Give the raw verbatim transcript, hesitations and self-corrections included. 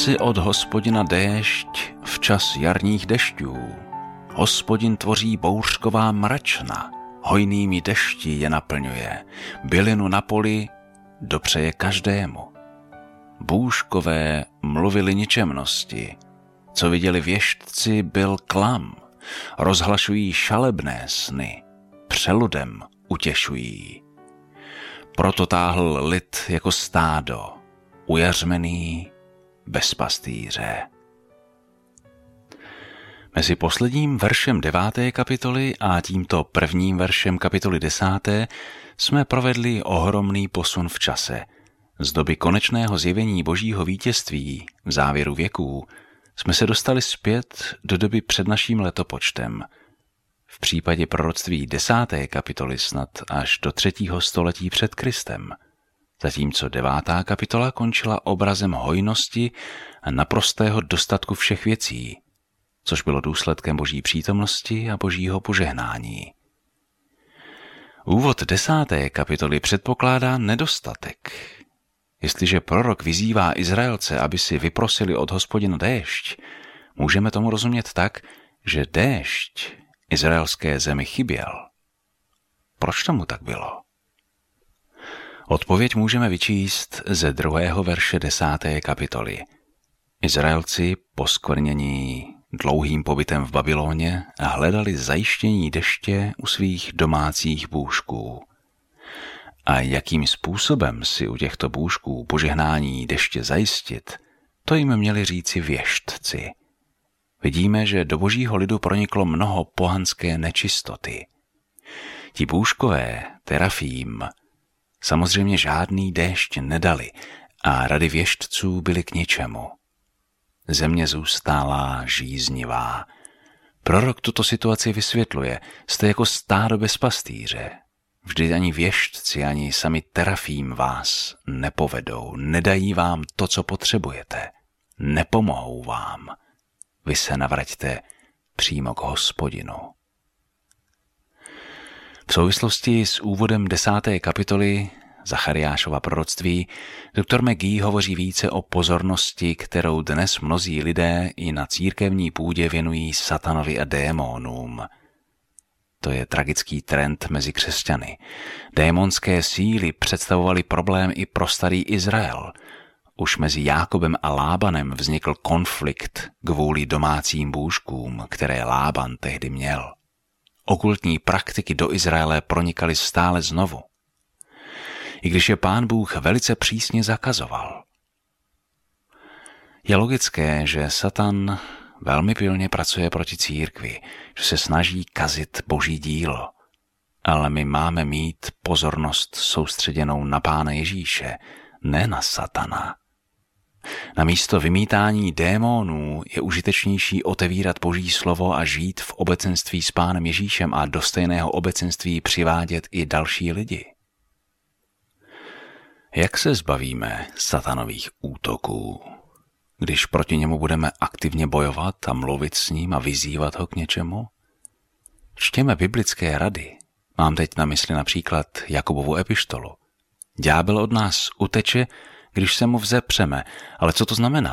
Chci od Hospodina déšť včas jarních dešťů. Hospodin tvoří bouřková mračna, hojnými dešti je naplňuje, bylinu na poli dopřeje každému. Bůžkové mluvili ničemnosti, co viděli věštci byl klam, rozhlašují šalebné sny, přeludem utěšují. Proto táhl lid jako stádo, ujařmený bez pastýře. Mezi posledním veršem deváté kapitoly a tímto prvním veršem kapitoly desáté jsme provedli ohromný posun v čase. Z doby konečného zjevení božího vítězství v závěru věků jsme se dostali zpět do doby před naším letopočtem. V případě proroctví desáté kapitoly snad až do třetího století před Kristem, zatímco devátá kapitola končila obrazem hojnosti a naprostého dostatku všech věcí, což bylo důsledkem boží přítomnosti a božího požehnání. Úvod desáté kapitoly předpokládá nedostatek. Jestliže prorok vyzývá Izraelce, aby si vyprosili od Hospodina déšť, můžeme tomu rozumět tak, že déšť izraelské zemi chyběl. Proč tomu tak bylo? Odpověď můžeme vyčíst ze druhého verše desáté kapitoly. Izraelci, poskvrnění dlouhým pobytem v Babyloně, hledali zajištění deště u svých domácích bůžků. A jakým způsobem si u těchto bůžků požehnání deště zajistit, to jim měli říci věštci. Vidíme, že do božího lidu proniklo mnoho pohanské nečistoty. Ti bůžkové, terafím, samozřejmě žádný déšť nedali a rady věštců byly k ničemu. Země zůstala žíznivá. Prorok tuto situaci vysvětluje, jste jako stádo bez pastýře. Vždyť ani věštci, ani sami terafím vás nepovedou, nedají vám to, co potřebujete, nepomohou vám. Vy se navraťte přímo k Hospodinu. V souvislosti s úvodem desáté kapitoly Zachariášova proroctví doktor McGee hovoří více o pozornosti, kterou dnes mnozí lidé i na církevní půdě věnují satanovi a démonům. To je tragický trend mezi křesťany. Démonské síly představovaly problém i pro starý Izrael. Už mezi Jákobem a Lábanem vznikl konflikt kvůli domácím bůžkům, které Lában tehdy měl. Okultní praktiky do Izraele pronikaly stále znovu, i když je Pán Bůh velice přísně zakazoval. Je logické, že Satan velmi pilně pracuje proti církvi, že se snaží kazit boží dílo, ale my máme mít pozornost soustředěnou na Pána Ježíše, ne na Satana. Namísto vymítání démonů je užitečnější otevírat boží slovo a žít v obecenství s Pánem Ježíšem a do stejného obecenství přivádět i další lidi. Jak se zbavíme satanových útoků, když proti němu budeme aktivně bojovat a mluvit s ním a vyzývat ho k něčemu? Čtěme biblické rady. Mám teď na mysli například Jakobovu epištolu. Ďábel od nás uteče, když se mu vzepřeme, ale co to znamená?